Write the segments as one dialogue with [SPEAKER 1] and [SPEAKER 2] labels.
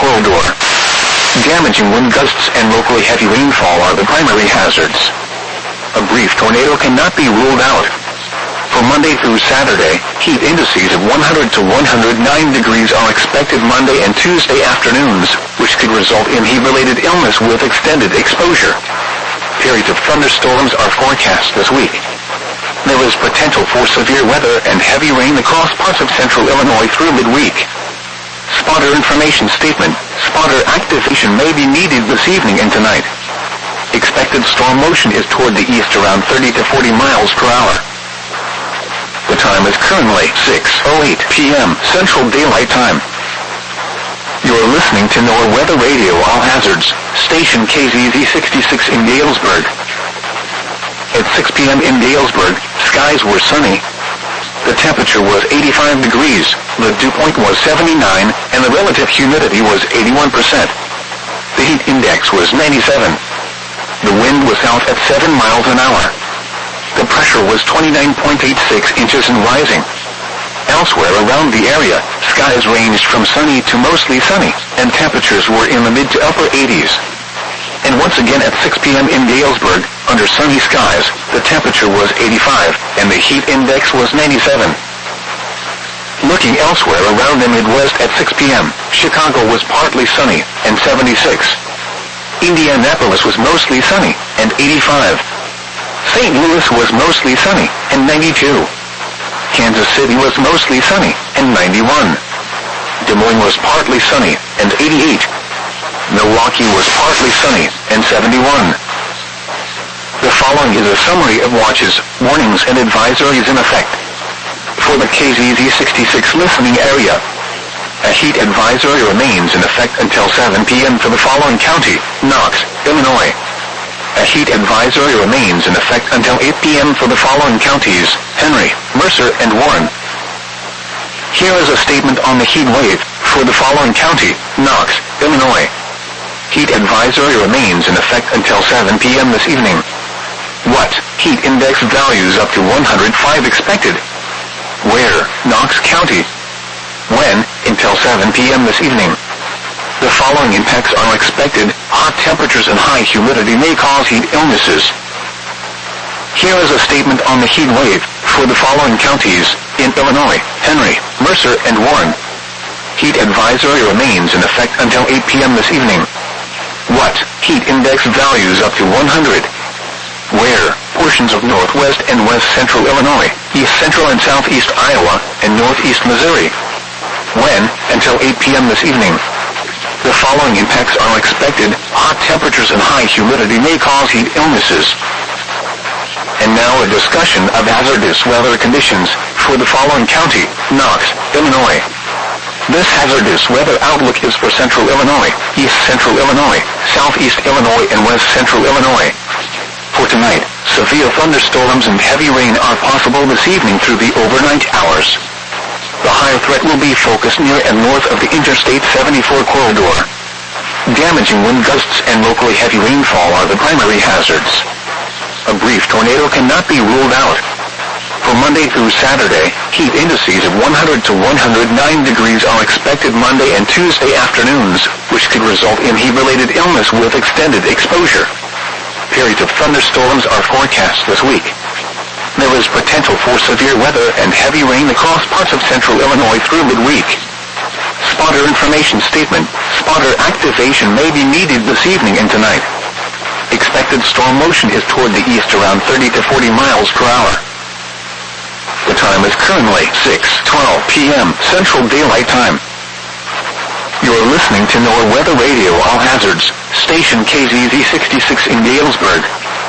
[SPEAKER 1] corridor. Damaging wind gusts and locally heavy rainfall are the primary hazards. A brief tornado cannot be ruled out. For Monday through Saturday, heat indices of 100 to 109 degrees are expected Monday and Tuesday afternoons, which could result in heat-related illness with extended exposure. Periods of thunderstorms are forecast this week. There is potential for severe weather and heavy rain across parts of central Illinois through midweek. Spotter information statement. Spotter activation may be needed this evening and tonight. Expected storm motion is toward the east around 30 to 40 miles per hour. The time is currently 6:08 p.m. Central Daylight Time. You're listening to NOAA Weather Radio All Hazards, station KZZ 66 in Galesburg. At 6 p.m. in Galesburg, skies were sunny. The temperature was 85 degrees, the dew point was 79, and the relative humidity was 81%. The heat index was 97. The wind was south at 7 miles an hour. The pressure was 29.86 inches and rising. Elsewhere around the area, skies ranged from sunny to mostly sunny, and temperatures were in the mid to upper 80s. And once again at 6 p.m. in Galesburg, under sunny skies, the temperature was 85, and the heat index was 97. Looking elsewhere around the Midwest at 6 p.m., Chicago was partly sunny, and 76. Indianapolis was mostly sunny, and 85. St. Louis was mostly sunny, and 92. Kansas City was mostly sunny, and 91. Des Moines was partly sunny, and 88. Milwaukee was partly sunny, and 71. The following is a summary of watches, warnings, and advisories in effect. For the KZZ 66 listening area, a heat advisory remains in effect until 7 p.m. for the following county: Knox, Illinois. A heat advisory remains in effect until 8 p.m. for the following counties: Henry, Mercer, and Warren. Here is a statement on the heat wave for the following county: Knox, Illinois. Heat advisory remains in effect until 7 p.m. this evening. What? Heat index values up to 105 expected. Where? Knox County. When? Until 7 p.m. this evening. The following impacts are expected. Hot temperatures and high humidity may cause heat illnesses. Here is a statement on the heat wave for the following counties in Illinois: Henry, Mercer, and Warren. Heat advisory remains in effect until 8 p.m. this evening. What? Heat index values up to 100. Where? Portions of northwest and west central Illinois, east central and southeast Iowa, and northeast Missouri. When? Until 8 p.m. this evening. The following impacts are expected. Hot temperatures and high humidity may cause heat illnesses. And now a discussion of hazardous weather conditions for the following county: Knox, Illinois. This hazardous weather outlook is for central Illinois, east central Illinois, southeast Illinois, and west central Illinois. For tonight, severe thunderstorms and heavy rain are possible this evening through the overnight hours. The higher threat will be focused near and north of the Interstate 74 corridor. Damaging wind gusts and locally heavy rainfall are the primary hazards. A brief tornado cannot be ruled out. For Monday through Saturday, heat indices of 100 to 109 degrees are expected Monday and Tuesday afternoons, which could result in heat-related illness with extended exposure. Periods of thunderstorms are forecast this week. There is potential for severe weather and heavy rain across parts of central Illinois through midweek. Spotter information statement. Spotter activation may be needed this evening and tonight. Expected storm motion is toward the east around 30 to 40 miles per hour. The time is currently 6:12 p.m. Central Daylight Time. You're listening to NOAA Weather Radio All Hazards, station KZZ 66 in Galesburg.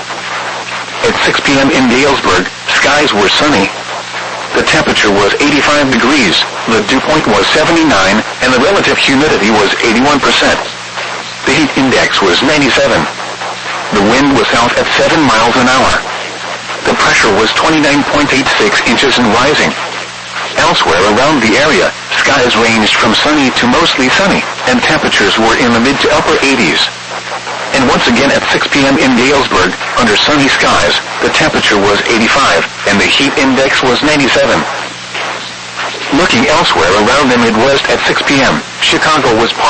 [SPEAKER 1] At 6 p.m. in Galesburg, skies were sunny. The temperature was 85 degrees, the dew point was 79, and the relative humidity was 81%. The heat index was 97. The wind was south at 7 miles an hour. The pressure was 29.86 inches and rising. Elsewhere around the area, skies ranged from sunny to mostly sunny, and temperatures were in the mid to upper 80s. And once again at 6 p.m. in Galesburg, under sunny skies, the temperature was 85, and the heat index was 97. Looking elsewhere around the Midwest at 6 p.m., Chicago was